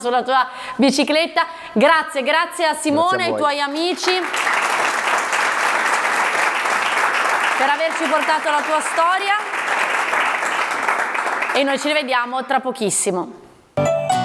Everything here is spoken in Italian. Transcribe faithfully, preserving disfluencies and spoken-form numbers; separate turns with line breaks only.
sulla tua bicicletta. Grazie, grazie a Simone e ai tuoi amici per averci portato la tua storia e noi ci rivediamo tra pochissimo.